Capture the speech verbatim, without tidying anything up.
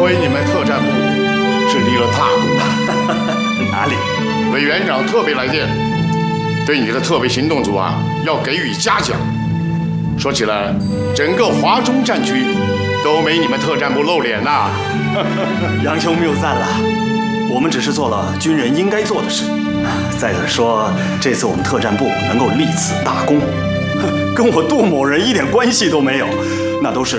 为你们特战部是立了大功。 哪里？ 委员长特别来电，对你的特别行动组啊要给予嘉奖。说起来，整个华中战区都没你们特战部露脸呐。 杨兄谬赞了，我们只是做了军人应该做的事。再者说，这次我们特战部能够立此大功，跟我杜某人一点关系都没有，那都是